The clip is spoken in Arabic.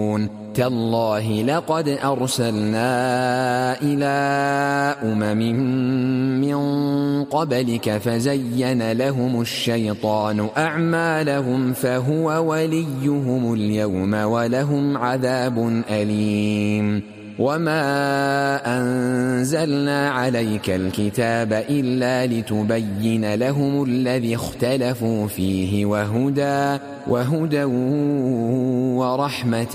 تالله لقد أرسلنا إلى من قبلك فزين لهم الشيطان أعمالهم فهو وليهم اليوم ولهم عذاب أليم وما أنزلنا عليك الكتاب إلا لتبين لهم الذي اختلفوا فيه وهدى ورحمة